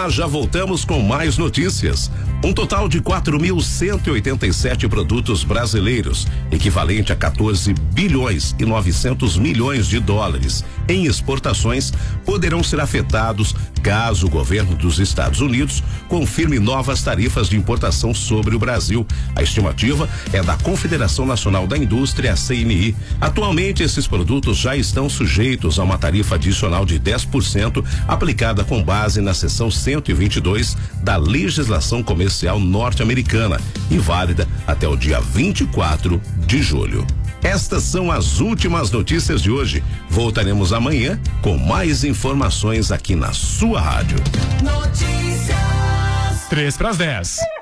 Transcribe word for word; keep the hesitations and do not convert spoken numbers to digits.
Nós já voltamos com mais notícias. Um total de quatro mil cento e oitenta e sete produtos brasileiros, equivalente a quatorze bilhões e novecentos milhões de dólares em exportações, poderão ser afetados caso o governo dos Estados Unidos confirme novas tarifas de importação sobre o Brasil. A estimativa é da Confederação Nacional da Indústria, a C N I. Atualmente, esses produtos já estão sujeitos a uma tarifa adicional de dez por cento aplicada com base na seção cento e vinte e dois da legislação comercial norte-americana e válida até o dia vinte e quatro de julho. Estas são as últimas notícias de hoje. Voltaremos amanhã com mais informações aqui na sua rádio. Notícias. Três para as dez.